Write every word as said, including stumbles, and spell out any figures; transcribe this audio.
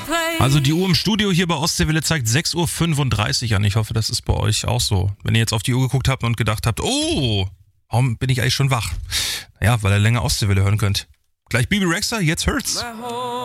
Also die Uhr im Studio hier bei Ostseewelle zeigt sechs Uhr fünfunddreißig an. Ich hoffe, das ist bei euch auch so. Wenn ihr jetzt auf die Uhr geguckt habt und gedacht habt, oh, warum bin ich eigentlich schon wach? Ja, weil ihr länger Ostseewelle hören könnt. Gleich Bibi Rexha, jetzt hört's.